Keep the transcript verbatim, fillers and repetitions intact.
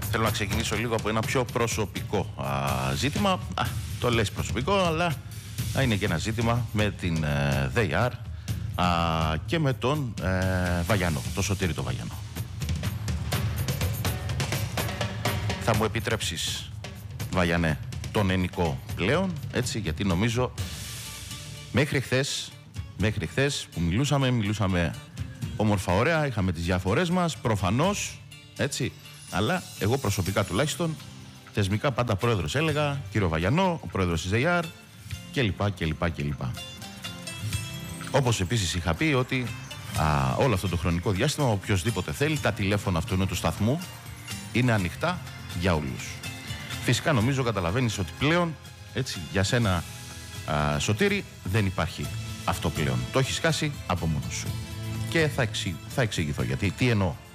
Θέλω να ξεκινήσω λίγο από ένα πιο προσωπικό α, ζήτημα. Α, το λες προσωπικό, αλλά α, είναι και ένα ζήτημα με την ε, ΔΕΙΑΡ α, και με τον ε, Βαγιανό, το Σωτήρη το Βαγιανό. Θα μου επιτρέψεις, Βαγιανέ, τον ενικό πλέον, έτσι, γιατί νομίζω μέχρι χθες, μέχρι χθες που μιλούσαμε, μιλούσαμε όμορφα ωραία, είχαμε τις διαφορές μας, προφανώς, έτσι, αλλά εγώ προσωπικά τουλάχιστον, θεσμικά πάντα πρόεδρος έλεγα, κύριο Βαγιανό, ο πρόεδρος της ΔΕΙΑΡ κλπ. κλπ, κλπ. Όπως επίσης είχα πει ότι α, όλο αυτό το χρονικό διάστημα, οποιοσδήποτε θέλει, τα τηλέφωνα αυτού του σταθμού είναι ανοιχτά για όλους. Φυσικά νομίζω καταλαβαίνεις ότι πλέον, έτσι, για σένα α, Σωτήρη, δεν υπάρχει αυτό πλέον. Το έχεις χάσει από μόνος σου. Και θα, εξη, θα εξηγηθώ γιατί. Τι εννοώ.